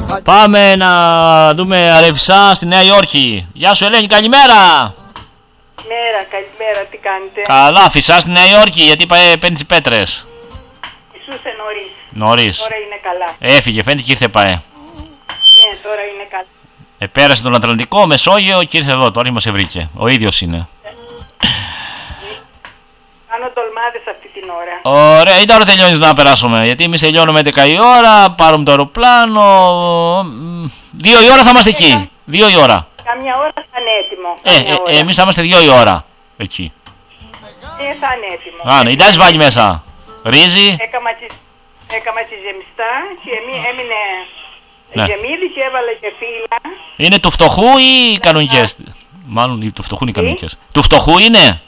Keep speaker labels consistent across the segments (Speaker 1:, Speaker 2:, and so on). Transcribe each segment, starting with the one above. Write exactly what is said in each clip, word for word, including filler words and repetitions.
Speaker 1: Πάμε να δούμε Αρεφισά στη Νέα Υόρκη. Γεια σου Ελένη, καλημέρα.
Speaker 2: Καλημέρα, καλημέρα, τι κάνετε?
Speaker 1: Καλά, φυσά στη Νέα Υόρκη γιατί παίρνει τις πέτρες.
Speaker 2: Ισούσε νωρίς.
Speaker 1: Νωρίς.
Speaker 2: Τώρα είναι καλά.
Speaker 1: Έφυγε, φαίνεται και ήρθε ΠΑΕ.
Speaker 2: Ναι, τώρα είναι καλά.
Speaker 1: Επέρασε τον Ατλαντικό, Μεσόγειο και ήρθε εδώ. Τώρα μας σε βρήκε. Ο ίδιος είναι.
Speaker 2: Κάνω τολμάδες αυτή την ώρα.
Speaker 1: Ωραία, ή τώρα τελειώνεις να περάσουμε. Γιατί εμείς τελειώνουμε έντεκα η ώρα, πάρουμε το αεροπλάνο. Δύο η ώρα θα είμαστε εκεί. Δύο η ώρα.
Speaker 2: Καμιά ώρα θα είναι έτοιμο.
Speaker 1: Ε, ε, ε, εμείς θα είμαστε δύο η ώρα εκεί.
Speaker 2: Ε, θα είναι έτοιμο.
Speaker 1: Α, ναι, η βάλει μέσα. Ρύζι.
Speaker 2: Έκαμα τη ζεμιστά και έμεινε
Speaker 1: ναι.
Speaker 2: γεμίδι και έβαλε και φύλλα.
Speaker 1: Είναι του φτωχού ή οι κανονικές? Μάλλον του φτωχού είναι οι κανονικές. Του φτωχού είναι.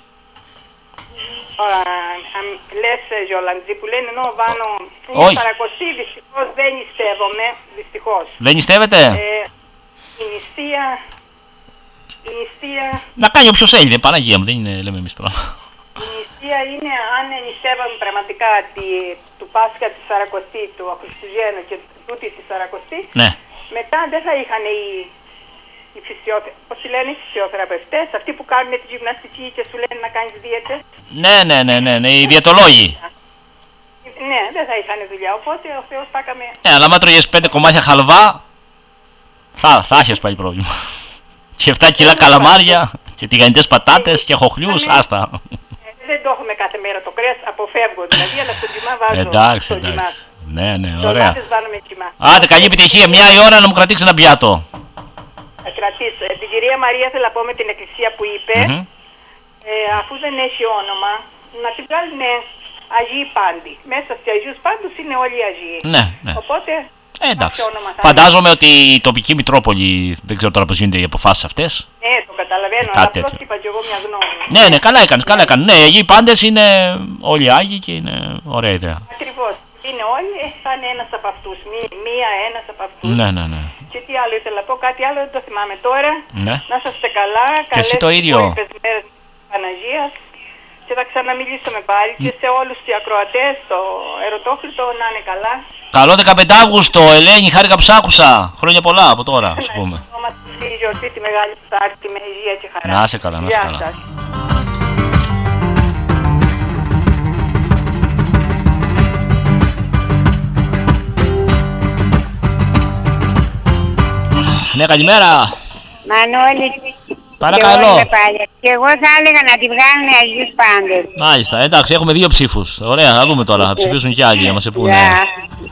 Speaker 2: Λες Γιολαντζή που λένε ενώ βάνω είναι σαρακοστή, δυστυχώς δεν νηστεύομαι, δυστυχώς.
Speaker 1: Δεν νηστεύετε?
Speaker 2: Ε, η νηστεία, η νηστεία...
Speaker 1: Να κάνει όποιος θέλει, Παναγία μου, δεν είναι, λέμε εμείς πράγμα.
Speaker 2: Η νηστεία είναι αν νηστεύαμε πραγματικά τη, του Πάσχα τη σαρακοστή, του Χριστουγέννου και τούτη τη σαρακοστή,
Speaker 1: ναι.
Speaker 2: Μετά δεν θα είχαν οι, οι φυσιοθε... πώς λένε οι φυσιοθεραπευτές, αυτοί που κάνουν τη γυμναστική και σου λένε να κάνεις δίαιτες.
Speaker 1: Ναι, ναι, ναι, ναι, ναι, οι διαιτολόγοι.
Speaker 2: Ναι, δεν θα είχαν δουλειά, οπότε ο Θεός θα έκαμε...
Speaker 1: Ναι, αλλά άμα τρώγες πέντε κομμάτια χαλβά, θα, θα έχεις πάλι πρόβλημα. Και εφτά κιλά καλαμάρια, και τηγανιτές πατάτες και χοχλιούς, άστα.
Speaker 2: Δεν το έχουμε κάθε μέρα το κρέας, αποφεύγω δηλαδή, αλλά στο κιμά βάζω.
Speaker 1: Εντάξει,
Speaker 2: στο
Speaker 1: εντάξει. Ναι, ναι,
Speaker 2: ωραία.
Speaker 1: ωραία.
Speaker 2: Κιμά.
Speaker 1: Άντε, καλή επιτυχία. Μια η ώρα να μου κρατήσει ένα πιάτο.
Speaker 2: Θα κρατήσω. Την κυρία Μαρία θέλω να πω με την εκκλησία που είπε, mm-hmm. ε, αφού δεν έχει όνομα, να την βγάλουν Αγίοι Πάντοι. Μέσα στους Αγίους Πάντους είναι όλοι οι Αγίοι.
Speaker 1: Ναι, ναι.
Speaker 2: Οπότε,
Speaker 1: ε, εντάξει. Φαντάζομαι ότι η τοπική Μητρόπολη, δεν ξέρω τώρα πώς γίνονται οι αποφάσεις αυτές.
Speaker 2: Ναι, το καταλαβαίνω, αλλά απλώς είπα και εγώ μια γνώμη.
Speaker 1: Ναι, ναι, καλά έκανες, καλά έκανες. Ναι, οι Αγίοι Πάντες είναι όλοι Άγιοι και είναι ωραία ιδέα.
Speaker 2: Ακριβώς. Είναι όλοι, θα είναι ένας από αυτούς. Μία, ένας από αυτούς.
Speaker 1: Ναι, ναι, ναι.
Speaker 2: Και τι άλλο ήθελα να πω, κάτι άλλο δεν το θυμάμαι τώρα.
Speaker 1: Ναι.
Speaker 2: Να είσαστε καλά,
Speaker 1: καλές το ίδιο.
Speaker 2: μέρες της Παναγίας. Και θα ξαναμιλήσουμε πάλι και σε όλους τους ακροατές, το ερωτόφλητο να είναι καλά.
Speaker 1: Καλό δεκαπέντε Αυγούστου, Ελένη, χάρηκα που σ' άκουσα. Χρόνια πολλά από τώρα, ας πούμε.
Speaker 2: Να ευχόμαστε στη γιορτή τη μεγάλη που θα έρθει με υγεία και χαρά.
Speaker 1: Να είσαι καλά, να είσαι καλά. Ναι, καλημέρα.
Speaker 3: Μανώλη.
Speaker 1: Παρακαλώ.
Speaker 3: Και εγώ θα έλεγα να τη βγάλουν Αγίους Πάντες.
Speaker 1: Μάλιστα, εντάξει, έχουμε δύο ψήφους. Ωραία, θα δούμε τώρα. Θα ψηφίσουν κι άλλοι, να μας πούνε. Yeah.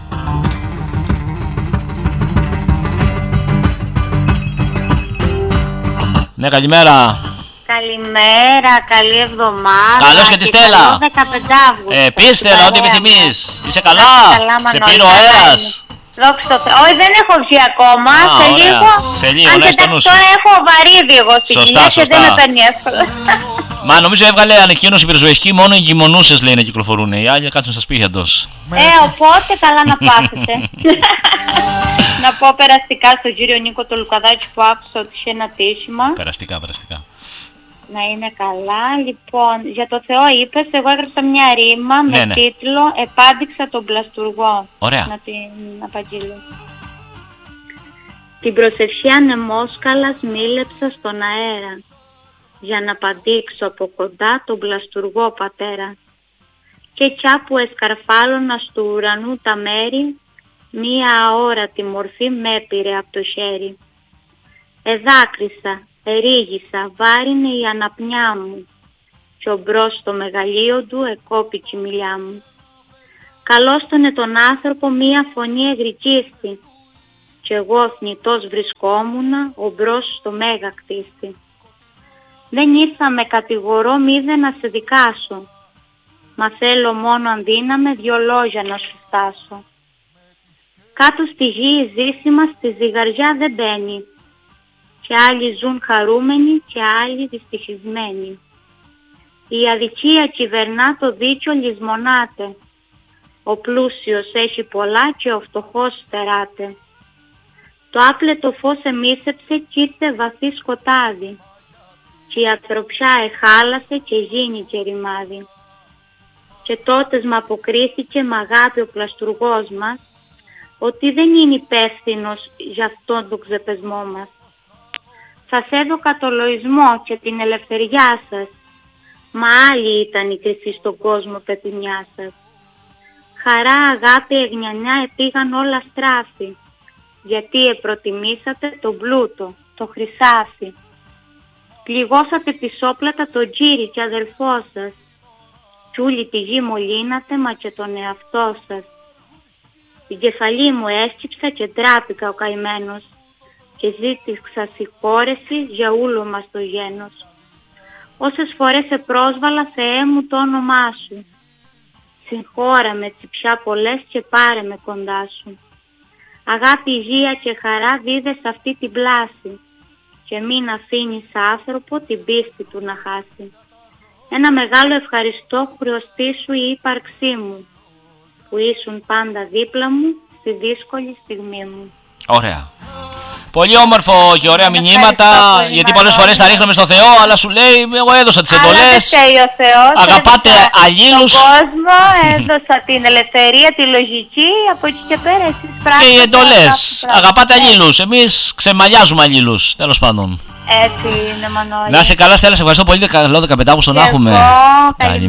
Speaker 1: Ναι, καλημέρα.
Speaker 3: Καλημέρα, καλή εβδομάδα.
Speaker 1: Καλώς και τη Στέλλα.
Speaker 3: δεκαπέντε Αυγούστου.
Speaker 1: Ε, πεις Στέλλα, ό,τι επιθυμείς. Είσαι καλά, καλά σε πήρε ο αέρας.
Speaker 3: Όχι, δεν έχω βγει ακόμα. Α, σε
Speaker 1: ωραία.
Speaker 3: λίγο.
Speaker 1: Σε λίγο,
Speaker 3: αν και τώρα έχω βαρύδι εγώ στην κοινωνία και δεν με παίρνει εύκολα.
Speaker 1: Μα νομίζω έβγαλε ανακοίνωση πυροσβεστική, μόνο οι εγκυμονούσες λέει να κυκλοφορούν. Οι άλλοι κάτσουν στα σπίτια τους.
Speaker 3: Ε, οπότε καλά να πάθετε. Να πω περαστικά στον κύριο Νίκο το Λουκαδάκη που άκουσα ότι είχε ένα τύχημα.
Speaker 1: Περαστικά, περαστικά.
Speaker 3: Να είναι καλά. Λοιπόν, για το Θεό είπες, εγώ έγραψα μια ρήμα ναι, με ναι. τίτλο «Επάντηξα τον πλαστουργό».
Speaker 1: Ωραία.
Speaker 3: Να την απαγγείλω. Την προσευχή ανεμόσκαλας μίλεψα στον αέρα, για να παντήξω από κοντά τον πλαστουργό πατέρα. Και κι που εσκαρφάλωνα του ουρανού τα μέρη, μία αόρατη μορφή με έπειρε από το χέρι. Εδάκρυσα, ερίγησα, βάρινε η αναπνιά μου κι ο μπρος στο μεγαλείο του εκόπηκε η μιλιά μου. Καλώστονε τον άνθρωπο μία φωνή εγρικίστη κι εγώ θνητός βρισκόμουνα ο μπρος στο μέγα κτίστη. Δεν ήρθα με κατηγορώ μήδε να σε δικάσω, μα θέλω μόνο αν δύναμε δυο λόγια να σου φτάσω. Κάτω στη γη η ζήση μας στη ζυγαριά δεν μπαίνει, και άλλοι ζουν χαρούμενοι και άλλοι δυστυχισμένοι. Η αδικία κυβερνά, το δίκιο λησμονάται. Ο πλούσιος έχει πολλά και ο φτωχός στεράται. Το άπλετο φως εμίσεψε κι ήρθε βαθύ σκοτάδι. Και η ανθρωπιά εχάλασε και γίνηκε ρημάδι. Και τότε μ' αποκρίθηκε μ' αγάπη ο πλαστουργός μας, ότι δεν είναι υπεύθυνος για αυτόν τον ξεπεσμό μας. Σας έδωκα το λοισμό και την ελευθεριά σας, μα άλλη ήταν η κρυφή στον κόσμο πεπινιά σας. Χαρά, αγάπη, εγνιανιά επήγαν όλα στράφη, γιατί επροτιμήσατε τον πλούτο, το χρυσάφι. Πληγώσατε πισόπλατα τον τζίρι και αδελφό σας, κι όλη τη γη μολύνατε, μα και τον εαυτό σας. Την κεφαλή μου έσκυψα και ντράπηκα ο καημένος, και ζήτηξα συγχώρεση για όλο μας το γένος. Όσες φορές σε πρόσβαλα, Θεέ μου, το όνομά σου, συγχώρα με τσι πια πολλές και πάρε με κοντά σου. Αγάπη, υγεία και χαρά δίδε σε αυτή την πλάση, και μην αφήνεις άνθρωπο την πίστη του να χάσει. Ένα μεγάλο ευχαριστώ χρεωστή σου η ύπαρξή μου, που ήσουν πάντα δίπλα μου στη δύσκολη στιγμή μου.
Speaker 1: Ωραία. Πολύ όμορφο και ωραία μηνύματα, γιατί πολλές φορές τα ρίχνουμε στο Θεό, αλλά σου λέει, εγώ έδωσα τις εντολές.
Speaker 3: Αλλά δεν φταίει ο Θεός,
Speaker 1: αγαπάτε αλλήλους.
Speaker 3: Στον κόσμο έδωσα την ελευθερία, τη λογική, από εκεί και πέρα εσείς πράξετε.
Speaker 1: Και οι εντολές, αγαπάτε αλλήλους, εμείς ξεμαλιάζουμε αλλήλους, τέλος πάντων.
Speaker 3: Έτσι είναι, Μανώλη.
Speaker 1: Να είσαι καλά, Στέλλα, σε ευχαριστώ πολύ, καλό δεκαπεντά που στον έχουμε.
Speaker 3: Καλημέρα.